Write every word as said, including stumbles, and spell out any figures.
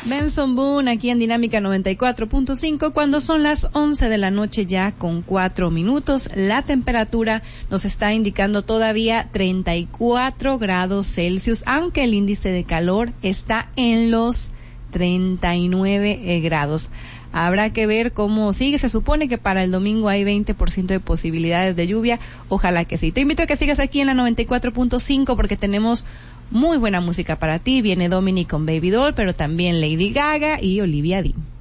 Benson Boone aquí en Dinámica noventa y cuatro punto cinco cuando son las once de la noche ya con cuatro minutos. La temperatura nos está indicando todavía treinta y cuatro grados Celsius, aunque el índice de calor está en los treinta y nueve eh, grados. Habrá que ver cómo sigue. Se supone que para el domingo hay veinte por ciento de posibilidades de lluvia. Ojalá que sí. Te invito a que sigas aquí en la noventa y cuatro punto cinco porque tenemos muy buena música para ti. Viene Dominic con Baby Doll, pero también Lady Gaga y Olivia Dean.